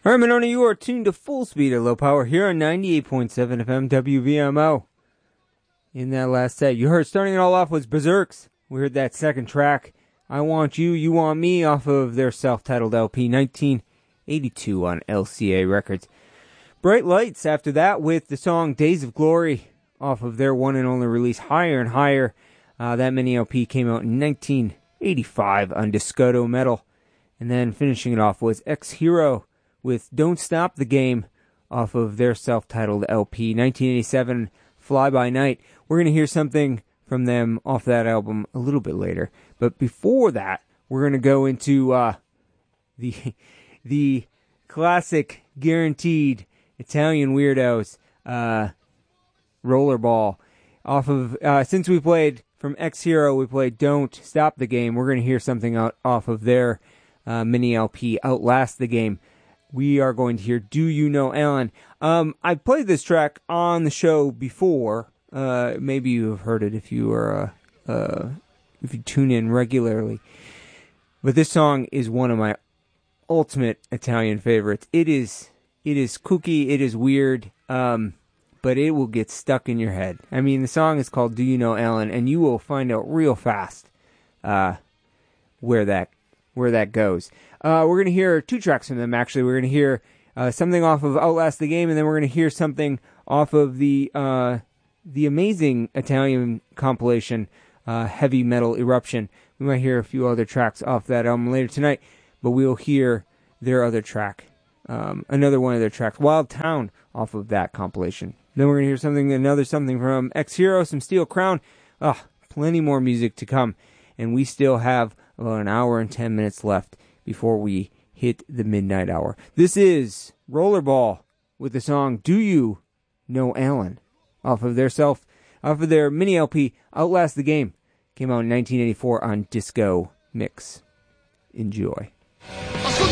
All right, Monona, you are tuned to Full Speed at Low Power here on 98.7 FM WVMO. In that last set, you heard starting it all off was Berserks. We heard that second track, I Want You, You Want Me, off of their self-titled LP, 1982 on LCA Records. Bright Lights after that with the song Days of Glory, off of their one and only release, Higher and Higher. That mini LP came out in 1985 on Discoto Metal. And then finishing it off was X-Hero with Don't Stop the Game off of their self-titled LP, 1987, Fly By Night. We're going to hear something from them off that album a little bit later. But before that, we're going to go into the classic, guaranteed Italian Weirdos Rollerball. Off of, since we played from X-Hero, we played Don't Stop the Game. We're going to hear something off of their mini LP, Outlast the Game. We are going to hear Do You Know Alan? I played this track on the show before. Maybe you have heard it if you are if you tune in regularly. But this song is one of my ultimate Italian favorites. It is kooky, it is weird, but it will get stuck in your head. I mean, the song is called Do You Know Alan, and you will find out real fast where that goes. We're going to hear two tracks from them, actually. We're going to hear something off of Outlast the Game, and then we're going to hear something off of the amazing Italian compilation, Heavy Metal Eruption. We might hear a few other tracks off that album later tonight, but we'll hear their other track, another one of their tracks, Wild Town, off of that compilation. Then we're going to hear something from X-Hero, some Steel Crown. Plenty more music to come, and we still have about an hour and 10 minutes left before we hit the midnight hour. This is Rollerball with the song Do You Know Alan off of their mini LP Outlast the Game. Came out in 1984 on Disco Mix. Enjoy.